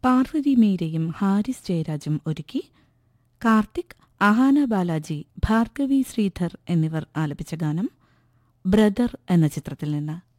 പാർവതി മീരയും ഹാരിസ് ജയരാജും ഒരുക്കി. കാർത്തിക്, അഹാന ബാലാജി, ഭാർഗവി ശ്രീധർ എന്നിവർ ആലപിച്ച ഗാനം ബ്രദർ എന്ന ചിത്രത്തിൽ നിന്ന്.